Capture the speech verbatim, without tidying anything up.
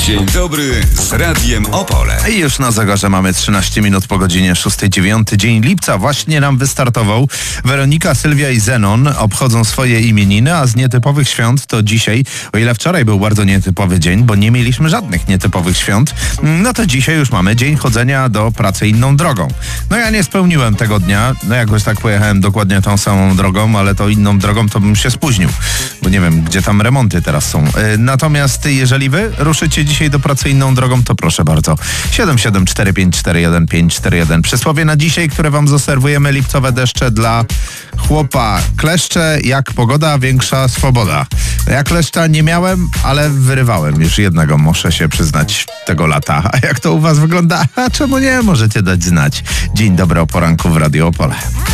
Dzień dobry z Radiem Opole. I już na zegarze mamy trzynaście minut po godzinie szóstej, dziewiąty dzień lipca. Właśnie nam wystartował. Weronika, Sylwia i Zenon obchodzą swoje imieniny, a z nietypowych świąt to dzisiaj, o ile wczoraj był bardzo nietypowy dzień, bo nie mieliśmy żadnych nietypowych świąt, no to dzisiaj już mamy dzień chodzenia do pracy inną drogą. No ja nie spełniłem tego dnia, no jakoś tak pojechałem dokładnie tą samą drogą, ale to inną drogą to bym się spóźnił, bo nie wiem, gdzie tam remonty teraz są. Natomiast jeżeli wy ruszycie dzisiaj do pracy inną drogą, to proszę bardzo. siedem siedem cztery pięć cztery jeden pięć cztery jeden. Przysłowie na dzisiaj, które wam zaserwujemy: lipcowe deszcze dla chłopa. Kleszcze, jak pogoda, większa swoboda. Ja kleszcza nie miałem, ale wyrywałem już jednego, muszę się przyznać, tego lata. A jak to u was wygląda? A czemu nie? Możecie dać znać. Dzień dobry o poranku w Radio Opole.